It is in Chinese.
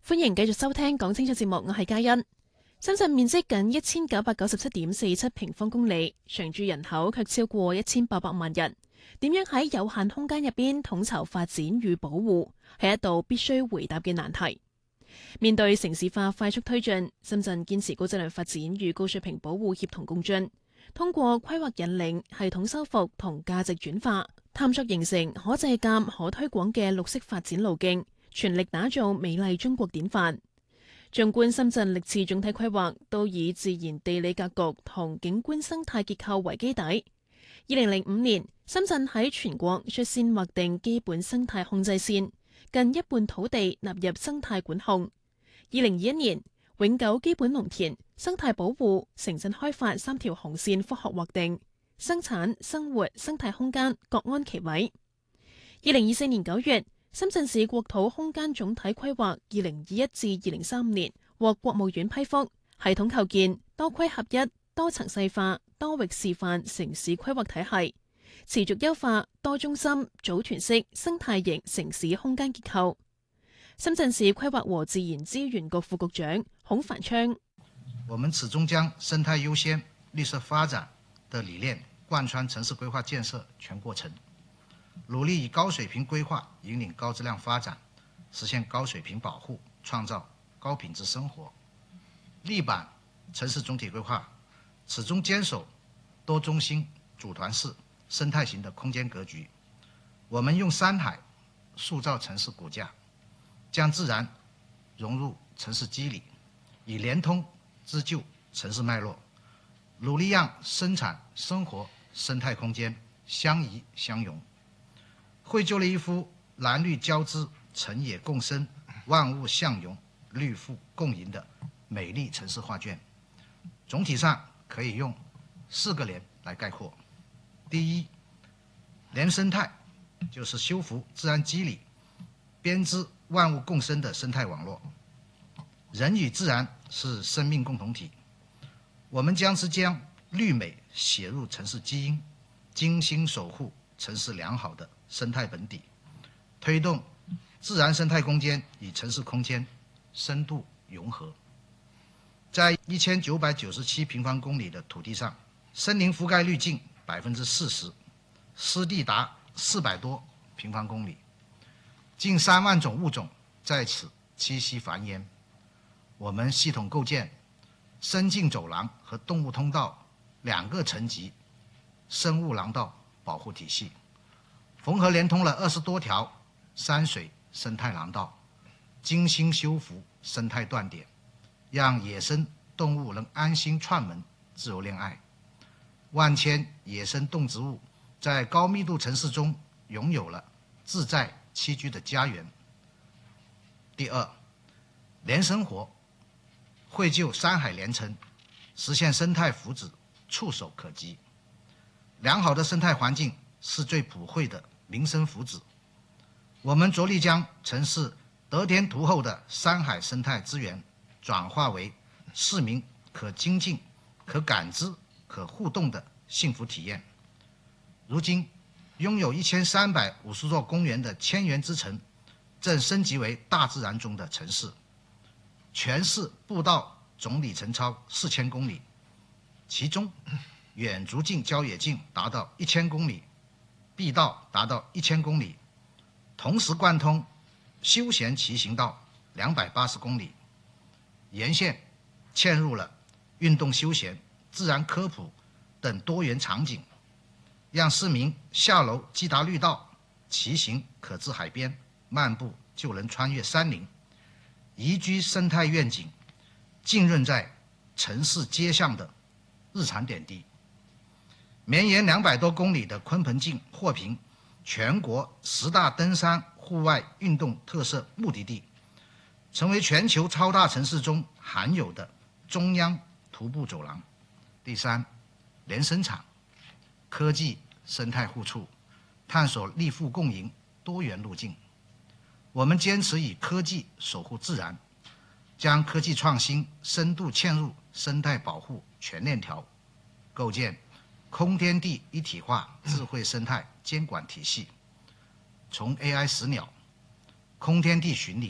歡迎繼續收聽講清楚節目，我係嘉欣。深圳面積僅1997.47平方公里，常住人口卻超過1800萬人。點樣喺有限空間入邊統籌發展與保護，係一道必須回答嘅難題。面對城市化快速推進，深圳堅持高質量發展與高水平保護協同共進，通過規劃引領、系統修復同價值轉化，探索形成可借鑒、可推廣嘅綠色發展路徑，全力打造美麗中國典範。縱觀深圳歷次總體規劃，都以自然地理格局同景觀生態結構為基底。2005年，深圳喺全國率先劃定基本生態控制線，近一半土地納入生態管控。2021年，永久基本農田、生態保護、城鎮開發三條紅線科學劃定，生產、生活、生態空間各安其位。2024年9月，深圳市國土空間總體規劃2021至2035年獲國務院批覆，系統構建多規合一、多層細化、多域示範城市規劃體系，持續優化多中心、組團式生態型城市空間結構。深圳市規劃和自然資源局副局長孔繁昌： 我們始終將生態優先、綠色發展的理念貫穿城市規劃建設全過程，努力以高水平規劃引領高質量發展，實現高水平保護，創造高品質生活。力版城市總體規劃始終堅守多中心、組團式生態型的空間格局。我們用山海塑造城市骨架，將自然融入城市肌理，以連通織就城市脈絡，努力讓生產、生活、生態空間相宜相融，繪就了一幅藍綠交織、城野共生、萬物相融、綠富共贏的美麗城市畫卷。總體上可以用4個連來概括：第一，連生態，就是修復自然肌理，編織萬物共生的生態網絡。人與自然是生命共同體，我們將綠美寫入城市基因，精心守護城市良好的生態本底，推動自然生態空間與城市空間深度融合。在1997平方公里的土地上，森林覆蓋率近40%，濕地達400多平方公里，近3萬種物種在此棲息繁衍。我們系統構建生境走廊和動物通道2個層級生物廊道保護體系，縫合連通了20多條山水生態廊道，精心修復生態斷點，讓野生動物能安心串門、自由戀愛。萬千野生動植物在高密度城市中擁有了自在棲居的家園。第二，連生活，繪就山海連城，實現生態福祉觸手可及。良好的生態環境是最普惠的民生福祉。我們着力將城市得天獨厚的山海生態資源轉化為市民可親近、可感知、可互動的幸福體驗。如今，擁有1350座公園的千園之城，正升級為大自然中的城市。全市步道總里程超4000公里，其中遠足徑、郊野徑達到1000公里，碧道達到1000公里，同時貫通休閒騎行道280公里，沿線嵌入了運動休閒、自然科普等多元場景，讓市民下樓即達綠道，騎行可至海邊，漫步就能穿越山林。宜居生態願景浸潤在城市街巷的日常點滴。綿延200多公里的鯤鵬徑獲評全國10大登山戶外運動特色目的地，成為全球超大城市中罕有的中央徒步走廊。第三，連生產，科技生態互促，探索利富共贏多元路徑。我們堅持以科技守護自然，將科技創新深度嵌入生態保護全鏈條，構建空天地一體化智慧生態監管體系，從 AI 識鳥、空天地巡禮。